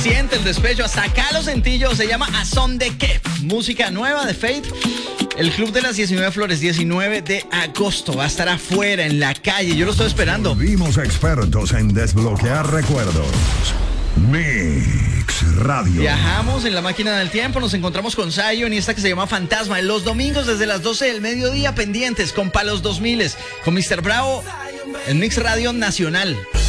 Siente el despecho, hasta acá lo sentí yo. Se llama A Son de Qué. Música nueva de Fate. El Club de las 19 Flores, 19 de agosto. Va a estar afuera, en la calle. Yo lo estoy esperando. Vimos expertos en desbloquear recuerdos. Mix Radio. Viajamos en la máquina del tiempo. Nos encontramos con Zion y esta que se llama Fantasma. En los domingos desde las 12 del mediodía, pendientes con Palos 2000, con Mr. Bravo en Mix Radio Nacional.